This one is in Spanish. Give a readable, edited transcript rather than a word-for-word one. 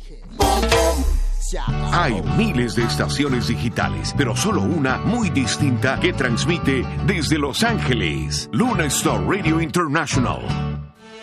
Hay miles de estaciones digitales, pero solo una muy distinta que transmite desde Los Ángeles. Luna Star Radio International.